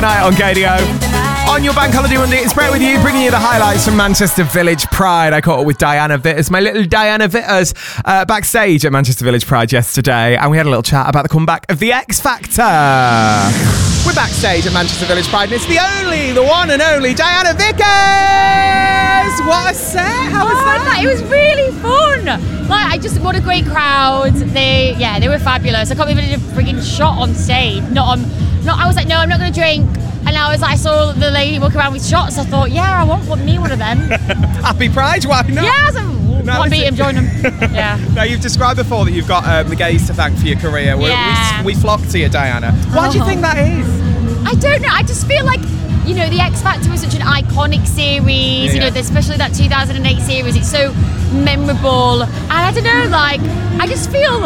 Night on KDO. On your bank holiday Monday, it's Brett with you, bringing you the highlights from Manchester Village Pride. I caught up with Diana Vitters, my little Diana Vitters, backstage at Manchester Village Pride yesterday, and we had a little chat about the comeback of the X Factor. We're backstage at Manchester Village Pride, and it's the one and only Diana Vickers! What a set! How was that? It was really fun. What a great crowd. They were fabulous. I can't believe I did a frigging shot on stage. I was like, no, I'm not going to drink. And I saw the lady walk around with shots. I thought, yeah, I want me one of them. Happy Pride, why not? Yeah, I was like, beat him, join him. Yeah. Now, you've described before that you've got the gays to thank for your career. We flock to you, Diana. Why do you think that is? I don't know. I just feel like, the X Factor was such an iconic series, especially that 2008 series. It's so memorable. And I don't know, I just feel,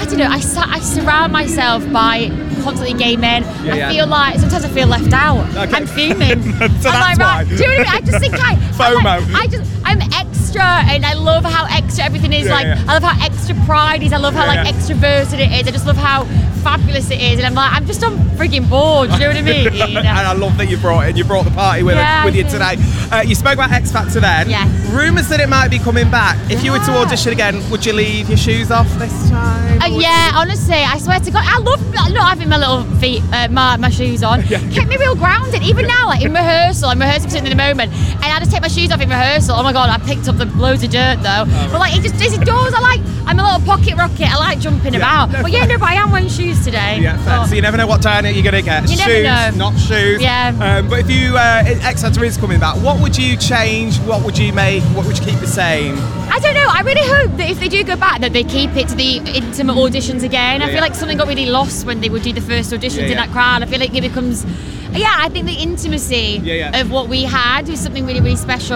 I surround myself by constantly gay men. I feel like, sometimes I feel left out. Okay. I'm fuming. So that's why. Do you know what I mean? I just think FOMO. I'm extra, and I love how extra everything is. I love how extra Pride is. I love how extroverted it is. I just love how fabulous it is, and I'm just on frigging board. Do you know what I mean? And I love that you brought the party with you today. You spoke about X Factor then. Yes. Rumours that it might be coming back. If you were to audition again, would you leave your shoes off this time? Yeah, honestly, I swear to God, I love not having my little feet, my shoes on. Kept me real grounded. Even now, in rehearsal, I'm rehearsing for something in the moment, and I just take my shoes off in rehearsal. Oh my God, I picked up loads of dirt though. But it does. I'm a little pocket rocket. I like jumping about. But but I am wearing shoes today. Yeah, fair. So you never know what Diana you're going to get. You shoes, never know. Not shoes. Yeah. But if you X Factor is coming back, what would you change? What would you make? What would you keep the same? I don't know. I really hope that if they do go back, that they keep it to the intimate auditions again. I feel like something got really lost when they would do the first auditions in that crowd. I feel like it becomes. I think the intimacy of what we had was something really, really special.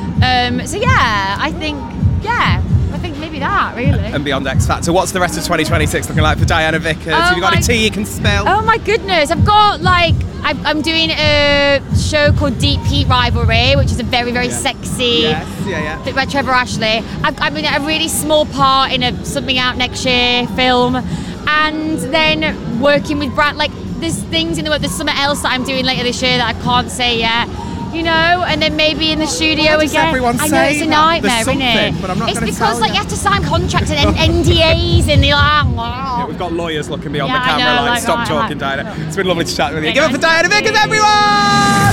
I think maybe that, really. And beyond X Factor, what's the rest of 2026 looking like for Diana Vickers? Have you got any tea you can spill? Oh my goodness, I've got I'm doing a show called Deep Heat Rivalry, which is a very, very sexy bit by Trevor Ashley. I'm in a really small part in a Something Out Next Year film, and then working with Brad, there's things in the work, there's something else that I'm doing later this year that I can't say yet. And then maybe in the studio again. I know it's a nightmare, isn't it? But I'm not it's because you have to sign contracts and NDAs and we've got lawyers looking beyond the camera stop talking, Diana. It's been lovely to chat with you. Give it up for Diana Vickers, everyone!